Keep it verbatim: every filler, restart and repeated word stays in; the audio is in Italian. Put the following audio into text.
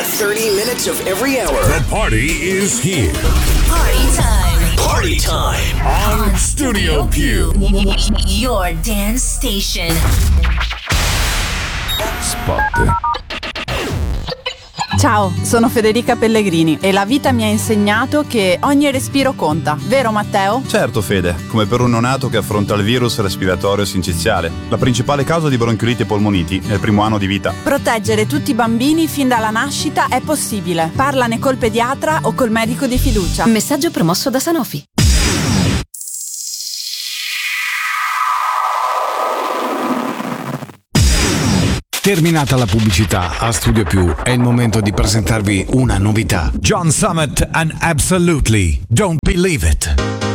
thirty minutes of every hour. The party is here. Party time. Party time. On Studio Più. Your dance station. Spot. Ciao, sono Federica Pellegrini e la vita mi ha insegnato che ogni respiro conta, vero Matteo? Certo Fede, come per un neonato che affronta il virus respiratorio sinciziale, la principale causa di bronchiolite e polmoniti nel primo anno di vita. Proteggere tutti i bambini fin dalla nascita è possibile. Parlane col pediatra o col medico di fiducia. Messaggio promosso da Sanofi. Terminata la pubblicità, a Studio Più è il momento di presentarvi una novità. John Summit and Absolutely Don't Believe It.